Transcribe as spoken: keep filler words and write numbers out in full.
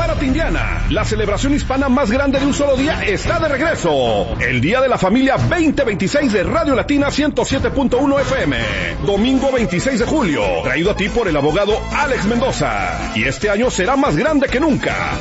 Zárate, Indiana. La celebración hispana más grande de un solo día está de regreso. El Día de la Familia veinte veintiséis de Radio Latina ciento siete punto uno F M. Domingo veintiséis de julio. Traído a ti por el abogado Alex Mendoza. Y este año será más grande que nunca.